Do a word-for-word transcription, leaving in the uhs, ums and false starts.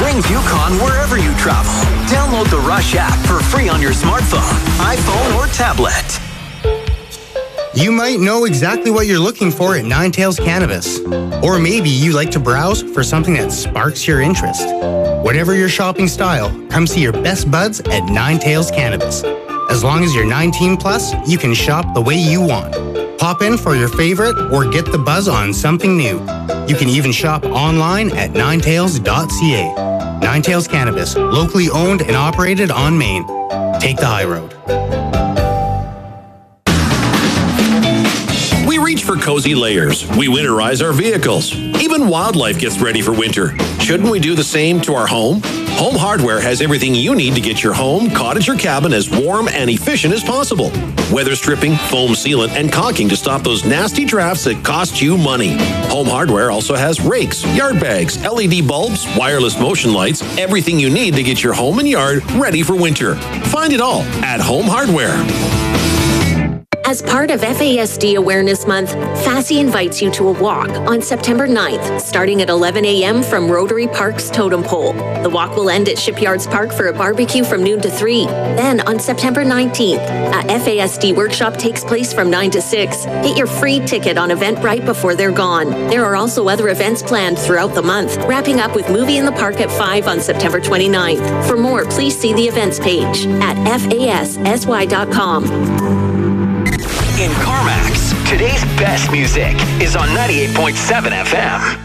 brings Yukon wherever you travel. Download the Rush app for free on your smartphone, iPhone, or tablet. You might know exactly what you're looking for at Nine Tails Cannabis. Or maybe you like to browse for something that sparks your interest. Whatever your shopping style, come see your best buds at Nine Tails Cannabis. As long as you're nineteen plus, you can shop the way you want. Pop in for your favorite or get the buzz on something new. You can even shop online at nine tails dot c a. Nine Tails Cannabis, locally owned and operated on Main. Take the high road. We reach for cozy layers. We winterize our vehicles. Even wildlife gets ready for winter. Shouldn't we do the same to our home? Home Hardware has everything you need to get your home, cottage, or cabin as warm and efficient as possible. Weather stripping, foam sealant, and caulking to stop those nasty drafts that cost you money. Home Hardware also has rakes, yard bags, L E D bulbs, wireless motion lights, everything you need to get your home and yard ready for winter. Find it all at Home Hardware. As part of F A S D Awareness Month, F A S I invites you to a walk on September ninth, starting at eleven a.m. from Rotary Park's Totem Pole. The walk will end at Shipyards Park for a barbecue from noon to three. Then on September nineteenth, a F A S D workshop takes place from nine to six. Get your free ticket on Eventbrite before they're gone. There are also other events planned throughout the month, wrapping up with Movie in the Park at five on September twenty-ninth. For more, please see the events page at F A S S Y dot com. In CarMax, today's best music is on ninety-eight point seven F M.